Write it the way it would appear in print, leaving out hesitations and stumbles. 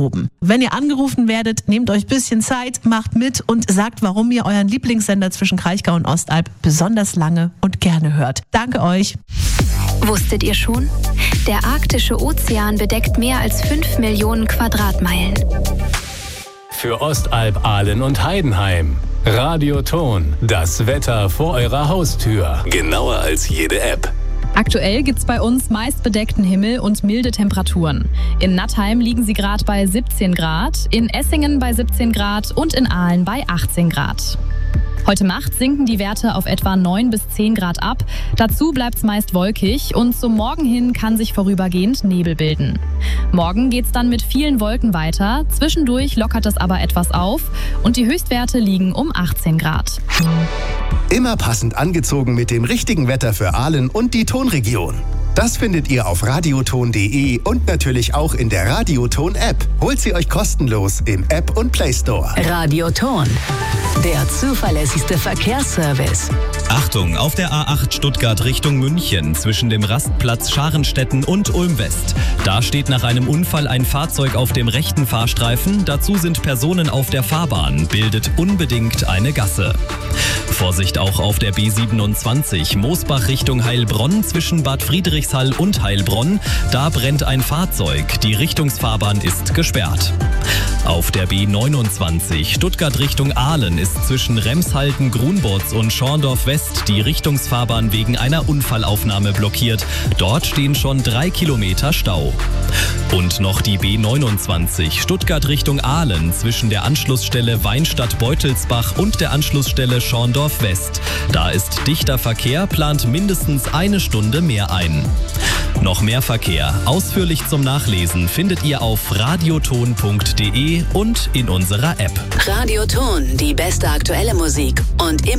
erproben. Wenn ihr angerufen werdet, nehmt euch ein bisschen Zeit, macht mit und sagt, warum ihr euren Lieblingssender zwischen Kraichgau und Ostalb besonders lange und gerne hört. Danke euch. Wusstet ihr schon? Der arktische Ozean bedeckt mehr als 5 Millionen Quadratmeilen. Für Ostalb, Aalen und Heidenheim. Radioton, das Wetter vor eurer Haustür. Genauer als jede App. Aktuell gibt's bei uns meist bedeckten Himmel und milde Temperaturen. In Nattheim liegen sie gerade bei 17 Grad, in Essingen bei 17 Grad und in Aalen bei 18 Grad. Heute Nacht sinken die Werte auf etwa 9 bis 10 Grad ab. Dazu bleibt's meist wolkig und zum Morgen hin kann sich vorübergehend Nebel bilden. Morgen geht's dann mit vielen Wolken weiter. Zwischendurch lockert es aber etwas auf und die Höchstwerte liegen um 18 Grad. Immer passend angezogen mit dem richtigen Wetter für Aalen und die Tonregion. Das findet ihr auf radioton.de und natürlich auch in der Radioton-App. Holt sie euch kostenlos im App- und Play-Store. Radioton, der zuverlässigste Verkehrsservice. Achtung, auf der A8 Stuttgart Richtung München zwischen dem Rastplatz Scharenstetten und Ulm West. Da steht nach einem Unfall ein Fahrzeug auf dem rechten Fahrstreifen. Dazu sind Personen auf der Fahrbahn. Bildet unbedingt eine Gasse. Vorsicht auch auf der B27 Moosbach Richtung Heilbronn zwischen Bad Friedrichshall und Heilbronn. Da brennt ein Fahrzeug. Die Richtungsfahrbahn ist gesperrt. Auf der B29 Stuttgart Richtung Aalen ist zwischen Remshalden, Grunbotz und Schorndorf West die Richtungsfahrbahn wegen einer Unfallaufnahme blockiert. Dort stehen schon 3 Kilometer Stau. Und noch die B29 Stuttgart Richtung Aalen zwischen der Anschlussstelle Weinstadt-Beutelsbach und der Anschlussstelle Schorndorf West. Da ist dichter Verkehr, plant mindestens eine Stunde mehr ein. Noch mehr Verkehr, ausführlich zum Nachlesen, findet ihr auf radioton.de und in unserer App. Radioton, die beste aktuelle Musik und immer